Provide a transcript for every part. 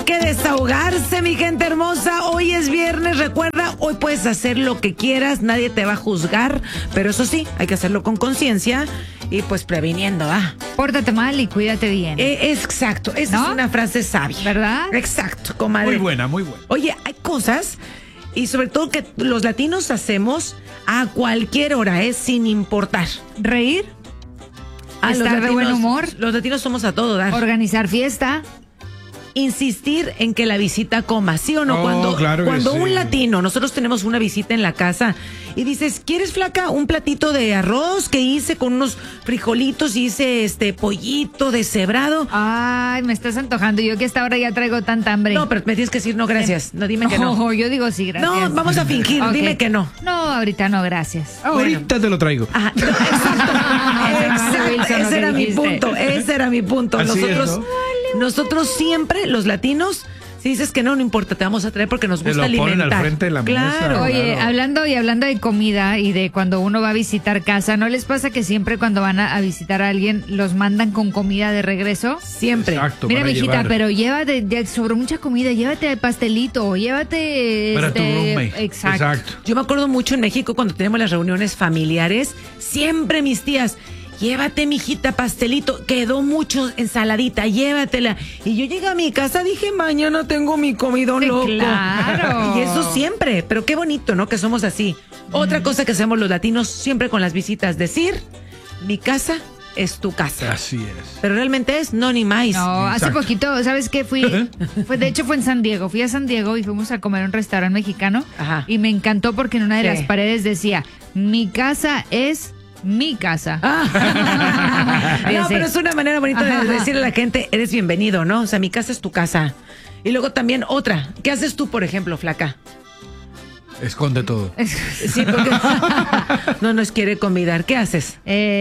Que desahogarse, mi gente hermosa. Hoy es viernes, recuerda, hoy puedes hacer lo que quieras, nadie te va a juzgar, pero eso sí, hay que hacerlo con conciencia y pues previniendo, ¿ah? Pórtate mal y cuídate bien. Exacto, esa ¿No? es una frase sabia. ¿Verdad? Exacto, comadre. Muy buena, muy buena. Oye, hay cosas, y sobre todo que los latinos hacemos a cualquier hora, sin importar. Reír, Ah, estar de buen humor, Los latinos somos a todo dar. organizar fiesta. Insistir en que la visita coma, ¿sí o no? Oh, claro que cuando sí. un latino, nosotros tenemos una visita en la casa y dices, ¿quieres, flaca, un platito de arroz que hice con unos frijolitos y hice pollito deshebrado? Ay, me estás antojando. Yo que a esta hora ya traigo tanta hambre. No, pero me tienes que decir no, gracias. No, dime que no. Yo digo sí, gracias. No, vamos a fingir, Ok. dime que no. No, ahorita no, gracias. Ahorita te lo traigo. Ajá, no, exacto, Wilson, lo ese que era mi dijiste. punto, ese era mi punto. Así es, Nosotros siempre, los latinos, si dices que no, no importa, te vamos a traer porque nos Te gusta lo ponen alimentar. al frente de la mesa. Claro. Oye, Claro. hablando de comida y de cuando uno va a visitar casa, ¿no les pasa que siempre cuando van a visitar a alguien los mandan con comida de regreso? Siempre. Exacto, Mira, para mijita, llevar. pero llévate, ya sobró mucha comida, llévate pastelito, o llévate... Para tu roommate. Exacto. Yo me acuerdo mucho en México cuando teníamos las reuniones familiares, siempre mis tías, llévate, mijita, pastelito, quedó mucho ensaladita, llévatela. Y yo llegué a mi casa, dije, mañana tengo mi comidón Sí, loco. claro. Y eso siempre, pero qué bonito, ¿no? Que somos así. Otra cosa que hacemos los latinos siempre con las visitas, decir, mi casa es tu casa. Así es. Pero realmente es no ni más. No, hace Exacto. poquito, ¿sabes qué? De hecho fue en San Diego. Fui a San Diego y fuimos a comer a un restaurante mexicano. Ajá. Y me encantó porque en una de ¿Qué? las paredes decía, mi casa es mi casa. No, pero es una manera bonita de decirle a la gente, eres bienvenido, ¿no? O sea, mi casa es tu casa. Y luego también otra, ¿qué haces tú, por ejemplo, flaca? Esconde todo. Sí, porque no nos quiere convidar. ¿Qué haces?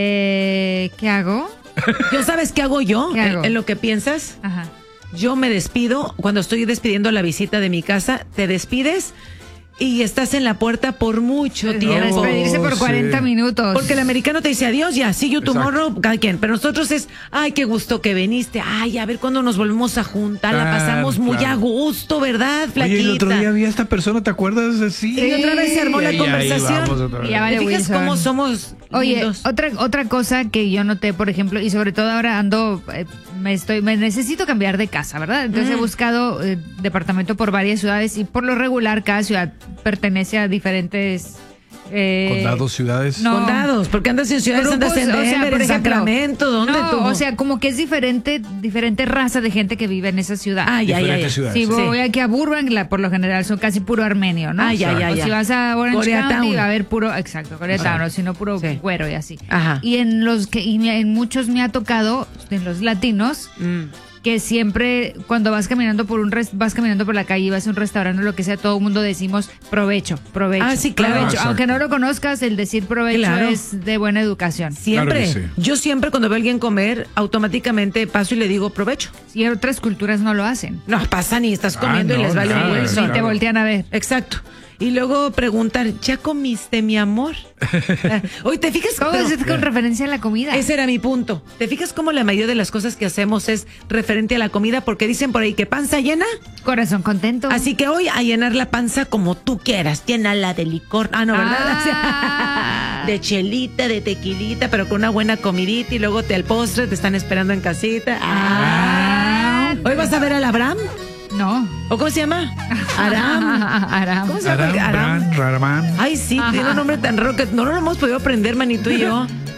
¿Qué hago? ¿Yo sabes qué hago yo? ¿Qué hago? En lo que piensas, Ajá. yo me despido. Cuando estoy despidiendo la visita de mi casa, te despides y estás en la puerta por mucho tiempo. Despedirse por sí. 40 minutos. Porque el americano te dice adiós, ya, see you tomorrow, Exacto. cada quien. Pero nosotros es, ay, qué gusto que viniste. Ay, a ver cuándo nos volvemos a juntar. La pasamos muy Claro. a gusto, ¿verdad, flaquita? Oye, el otro día vi a esta persona, ¿te acuerdas? Sí. Y otra vez se armó la Y ahí conversación. vamos otra vez. Ya vale, ¿Te fijas Wilson. cómo somos Oye, lindos? otra cosa que yo noté, por ejemplo, y sobre todo ahora ando, me necesito cambiar de casa, ¿verdad? Entonces he buscado departamento por varias ciudades y por lo regular cada ciudad pertenece a diferentes Condados, ciudades. No. Condados, porque andas en ciudades, grupos, andas en o sea, Denver, por en ejemplo, Sacramento, ¿dónde no, tú? o sea, como que es diferente raza de gente que vive en esa ciudad. Ah, ya, ya, Diferentes ya. ciudades. Si Sí. voy aquí a Burbank, por lo general son casi puro armenio, ¿no? Ah, ya, ya, O ya. si vas a Orange Koreatown. County va a haber puro, exacto, Koreatown, o si no puro Sí. güero y así. Ajá. Y en muchos me ha tocado, en los latinos, que siempre cuando vas caminando vas caminando por la calle y vas a un restaurante o lo que sea, todo el mundo decimos provecho. Ah, sí, claro. Provecho. Exacto. Aunque no lo conozcas, el decir provecho Claro. es de buena educación. Siempre. Claro que sí. Yo siempre cuando veo a alguien comer, automáticamente paso y le digo provecho. Y otras culturas no lo hacen. No, pasan y estás comiendo y no, les vale nada, un Y Wilson. claro. te voltean a ver. Exacto. Y luego preguntan, ¿ya comiste, mi amor? Oye, ¿te fijas? ¿Cómo Pero- es con referencia a la comida? Ese era mi punto. ¿Te fijas cómo la mayoría de las cosas que hacemos es referente a la comida? Porque dicen por ahí que panza llena. Corazón contento. Así que hoy a llenar la panza como tú quieras. Llénala de licor. Ah, no, ¿verdad? Ah. De chelita, de tequilita, pero con una buena comidita y luego al postre te están esperando en casita. Ah. Hoy vas a ver al Abraham. No. ¿O cómo se llama? Aram. Aram. ¿Cómo se llama? Aram, Bran, Rahman. Ay, sí, tiene un nombre tan raro que no lo hemos podido aprender, manito y yo.